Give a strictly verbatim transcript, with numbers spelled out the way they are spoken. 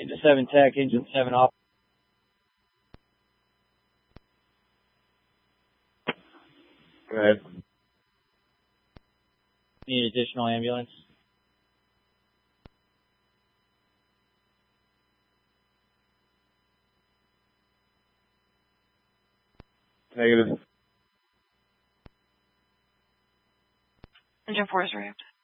Engine seven Tech, Engine seven off. Go ahead. Need additional ambulance? Negative. Engine four is reached.